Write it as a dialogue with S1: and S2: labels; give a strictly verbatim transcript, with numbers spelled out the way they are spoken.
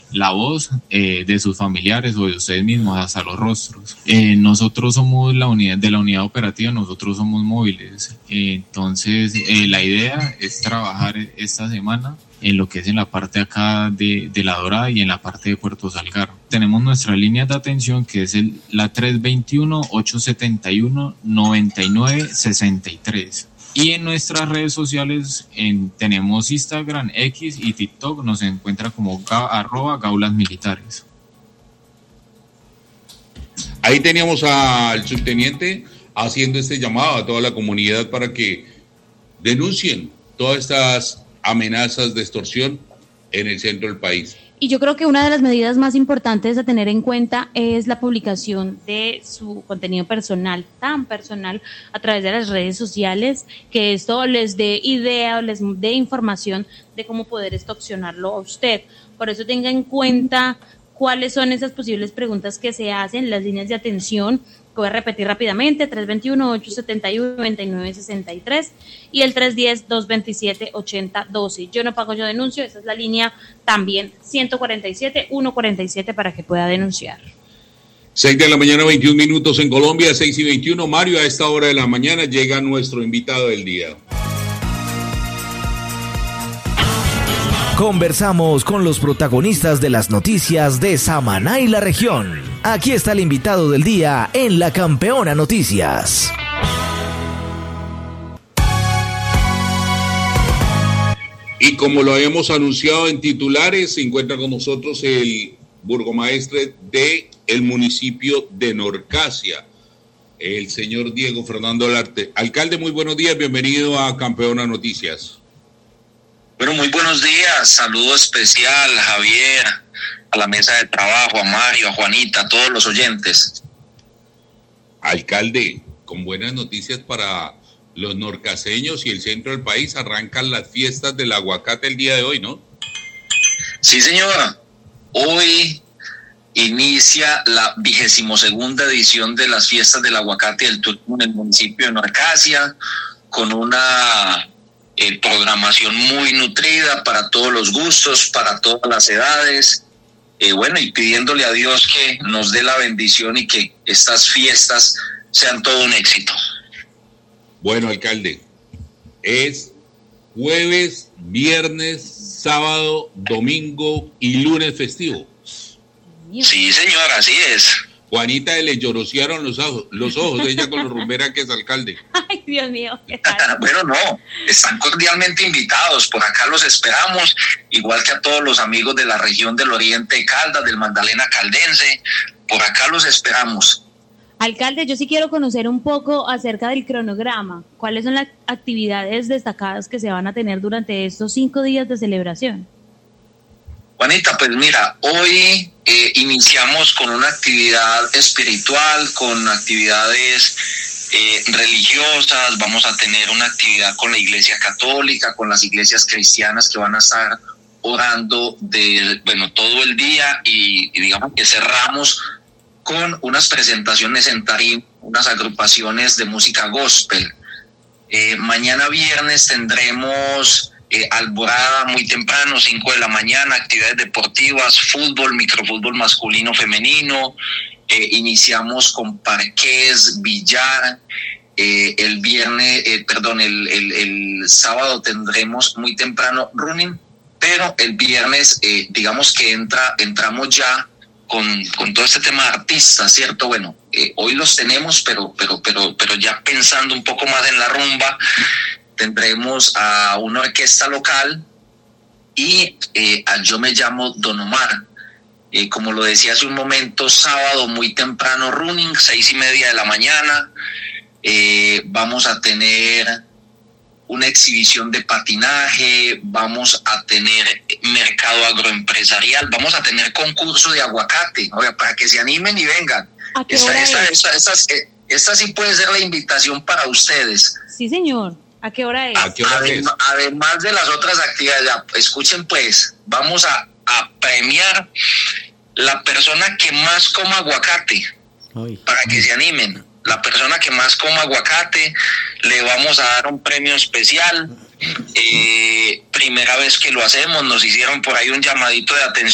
S1: la voz eh, de sus familiares o de ustedes mismos, hasta los rostros. Eh, nosotros somos la unidad de la unidad operativa, nosotros somos móviles. Eh, entonces, eh, la idea es trabajar esta semana en lo que es en la parte acá de, de La Dorada y en la parte de Puerto Salgar. Tenemos nuestra línea de atención que es el, la tres veintiuno, ochocientos setenta y uno, noventa y nueve sesenta y tres. Y en nuestras redes sociales en, tenemos Instagram, X y TikTok, nos encuentra como ga, arroba gaulas militares.
S2: Ahí teníamos al subteniente haciendo este llamado a toda la comunidad para que denuncien todas estas amenazas de extorsión en el centro del país.
S3: Y yo creo que una de las medidas más importantes a tener en cuenta es la publicación de su contenido personal, tan personal, a través de las redes sociales, que esto les dé idea o les dé información de cómo poder extorsionarlo a usted. Por eso tenga en cuenta cuáles son esas posibles preguntas que se hacen, las líneas de atención. Voy a repetir rápidamente, tres veintiuno, ochocientos setenta y uno, noventa y nueve sesenta y tres y el tres diez, doscientos veintisiete, ochenta doce. Yo no pago, yo denuncio, esa es la línea también, ciento cuarenta y siete, ciento cuarenta y siete para que pueda denunciar.
S2: seis de la mañana, veintiún minutos en Colombia, seis y veintiuno. Mario, a esta hora de la mañana llega nuestro invitado del día.
S4: Conversamos con los protagonistas de las noticias de Samaná y la región. Aquí está el invitado del día en La Campeona Noticias.
S2: Y como lo habíamos anunciado en titulares, se encuentra con nosotros el burgomaestre de el municipio de Norcasia, el señor Diego Fernando Larte. Alcalde, muy buenos días, bienvenido a Campeona Noticias.
S5: Bueno, muy buenos días, saludo especial a Javier, a la mesa de trabajo, a Mario, a Juanita, a todos los oyentes.
S2: Alcalde, con buenas noticias para los norcaseños y el centro del país, arrancan las fiestas del aguacate el día de hoy, ¿no?
S5: Sí, señora, hoy inicia la vigésimo segunda edición de las fiestas del aguacate del turismo en el municipio de Norcasia, con una Eh, programación muy nutrida para todos los gustos, para todas las edades, eh, bueno, y pidiéndole a Dios que nos dé la bendición y que estas fiestas sean todo un éxito.
S2: Bueno, alcalde, es jueves, viernes, sábado, domingo y lunes festivo.
S5: Sí, señor, así es.
S2: Juanita le llorosearon los ojos, los ojos, ella con lo rumbera que es alcalde.
S3: Ay, Dios mío, ¿qué tal?
S5: Bueno, no, están cordialmente invitados, por acá los esperamos, igual que a todos los amigos de la región del Oriente de Caldas, del Magdalena Caldense, por acá los esperamos.
S3: Alcalde, yo sí quiero conocer un poco acerca del cronograma. ¿Cuáles son las actividades destacadas que se van a tener durante estos cinco días de celebración?
S5: Juanita, pues mira, hoy eh, iniciamos con una actividad espiritual, con actividades eh, religiosas, vamos a tener una actividad con la Iglesia Católica, con las iglesias cristianas que van a estar orando de, bueno, todo el día y, y digamos que cerramos con unas presentaciones en tarima, unas agrupaciones de música gospel. Eh, mañana viernes tendremos Eh, alborada muy temprano, cinco de la mañana, actividades deportivas, fútbol, microfútbol masculino, femenino, eh, iniciamos con parqués, billar, eh, el viernes, eh, perdón, el, el, el sábado tendremos muy temprano running, pero el viernes, eh, digamos que entra, entramos ya con, con todo este tema de artistas, ¿cierto? Bueno, eh, hoy los tenemos, pero, pero, pero, pero ya pensando un poco más en la rumba, tendremos a una orquesta local y eh, a Yo Me Llamo Don Omar. Eh, como lo decía hace un momento, sábado muy temprano running, seis y media de la mañana. Eh, vamos a tener una exhibición de patinaje, vamos a tener mercado agroempresarial, vamos a tener concurso de aguacate, oiga, para que se animen y vengan. Esta, esta, esta, esta, esta, esta sí puede ser la invitación para ustedes.
S3: Sí, señor. ¿A qué hora es?
S2: ¿A qué hora
S5: además,
S2: es?
S5: además de las otras actividades, ya, escuchen pues, vamos a, a premiar la persona que más coma aguacate. Ay. Para que se animen. La persona que más coma aguacate, le vamos a dar un premio especial. Eh, primera vez que lo hacemos, nos hicieron por ahí un llamadito de atención